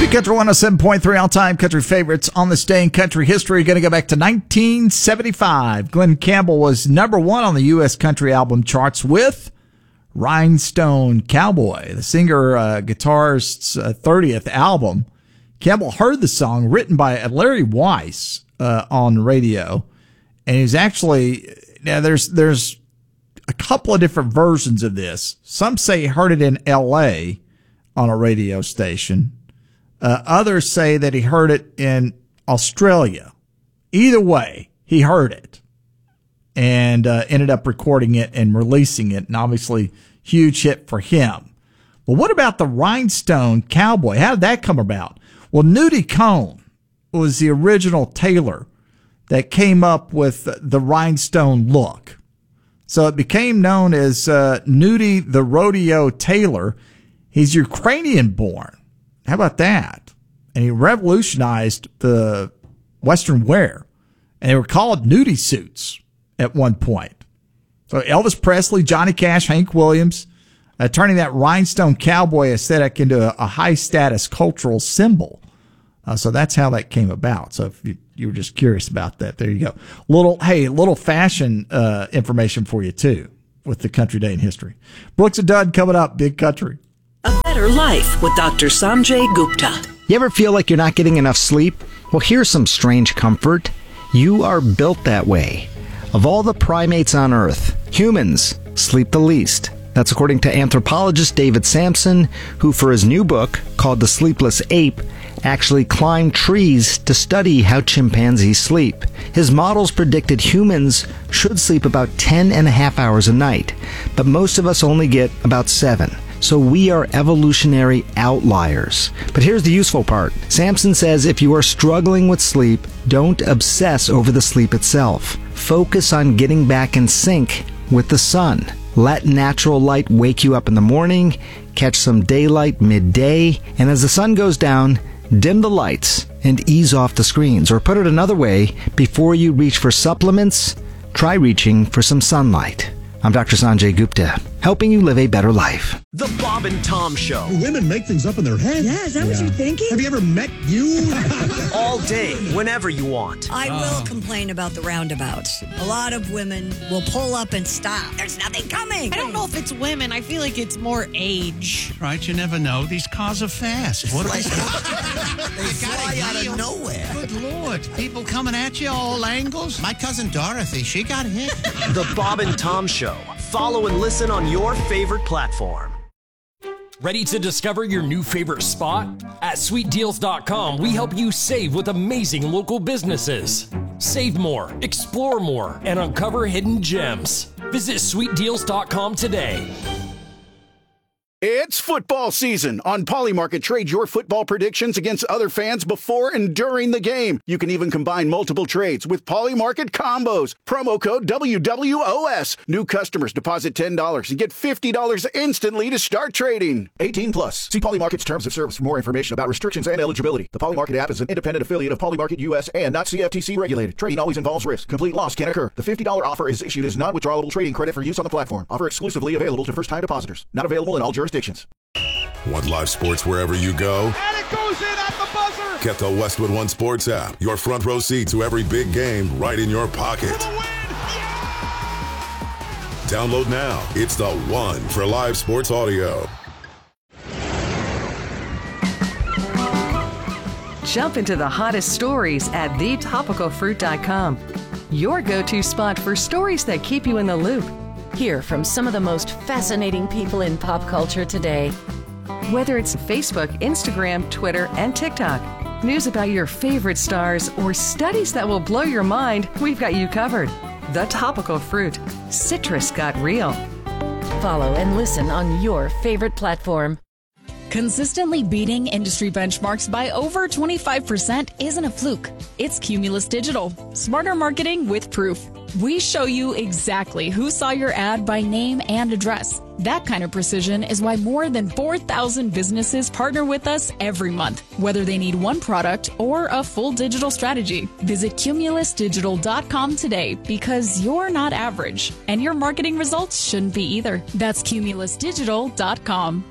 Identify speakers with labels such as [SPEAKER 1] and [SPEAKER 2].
[SPEAKER 1] Country 107.3 all-time country favorites on this day in country history. Going to go back to 1975. Glenn Campbell was number one on the U.S. country album charts with Rhinestone Cowboy, the singer-guitarist's 30th album. Campbell heard the song written by Larry Weiss on radio, and he's actually there's a couple of different versions of this. Some say he heard it in L.A. on a radio station. Others say that he heard it in Australia. Either way, he heard it and ended up recording it and releasing it, and obviously huge hit for him. But what about the Rhinestone Cowboy? How did that come about? Well, Nudie Cone was the original tailor that came up with the rhinestone look. So it became known as Nudie the Rodeo Tailor. He's Ukrainian-born. How about that? And he revolutionized the Western wear. And they were called nudie suits at one point. So Elvis Presley, Johnny Cash, Hank Williams, turning that rhinestone cowboy aesthetic into a high-status cultural symbol. So that's how that came about. So if you were just curious about that, there you go. Little fashion information for you, too, with the Country Day in History. Brooks and Dunn coming up, Big Country.
[SPEAKER 2] A Better Life with Dr. Sanjay Gupta.
[SPEAKER 3] You ever feel like you're not getting enough sleep? Well, here's some strange comfort. You are built that way. Of all the primates on Earth, humans sleep the least. That's according to anthropologist David Sampson, who for his new book, called The Sleepless Ape, actually climbed trees to study how chimpanzees sleep. His models predicted humans should sleep about 10 and a half hours a night, but most of us only get about 7. So we are evolutionary outliers. But here's the useful part. Sampson says if you are struggling with sleep, don't obsess over the sleep itself. Focus on getting back in sync with the sun. Let natural light wake you up in the morning, catch some daylight midday, and as the sun goes down, dim the lights and ease off the screens. Or put it another way, before you reach for supplements, try reaching for some sunlight. I'm Dr. Sanjay Gupta, helping you live a better life.
[SPEAKER 4] The Bob and Tom Show.
[SPEAKER 5] Women make things up in their head.
[SPEAKER 6] Yeah, is that what you're thinking?
[SPEAKER 5] Have you ever met you?
[SPEAKER 4] All day, whenever you want.
[SPEAKER 6] I will complain about the roundabouts. A lot of women will pull up and stop. There's nothing coming.
[SPEAKER 7] I don't know if it's women. I feel like it's more age.
[SPEAKER 8] Right, you never know. These cars are fast. What
[SPEAKER 9] They fly out of nowhere.
[SPEAKER 8] Good Lord. People coming at you all angles.
[SPEAKER 9] My cousin Dorothy, she got hit.
[SPEAKER 4] The Bob and Tom Show. Follow and listen on your favorite platform.
[SPEAKER 10] Ready to discover your new favorite spot? At sweetdeals.com, we help you save with amazing local businesses. Save more, explore more, and uncover hidden gems. Visit sweetdeals.com today.
[SPEAKER 11] It's football season. On Polymarket, trade your football predictions against other fans before and during the game. You can even combine multiple trades with Polymarket combos. Promo code WWOS. New customers deposit $10 and get $50 instantly to start trading. 18 plus. See Polymarket's terms of service for more information about restrictions and eligibility. The Polymarket app is an independent affiliate of Polymarket US and not CFTC regulated. Trading always involves risk. Complete loss can occur. The $50 offer is issued as non-withdrawable trading credit for use on the platform. Offer exclusively available to first-time depositors. Not available in all jurisdictions.
[SPEAKER 12] Want live sports wherever you go?
[SPEAKER 13] And it goes in at the buzzer!
[SPEAKER 12] Get the Westwood One Sports app. Your front row seat to every big game right in your pocket. Download now. It's the one for live sports audio.
[SPEAKER 14] Jump into the hottest stories at thetopicalfruit.com. Your go-to spot for stories that keep you in the loop.
[SPEAKER 15] Hear from some of the most fascinating people in pop culture today.
[SPEAKER 14] Whether it's Facebook, Instagram, Twitter, and TikTok, news about your favorite stars, or studies that will blow your mind, we've got you covered. The Topical Fruit. Citrus got real.
[SPEAKER 15] Follow and listen on your favorite platform.
[SPEAKER 16] Consistently beating industry benchmarks by over 25% isn't a fluke. It's Cumulus Digital. Smarter marketing with proof. We show you exactly who saw your ad by name and address. That kind of precision is why more than 4,000 businesses partner with us every month, whether they need one product or a full digital strategy. Visit cumulusdigital.com today because you're not average, and your marketing results shouldn't be either. That's cumulusdigital.com.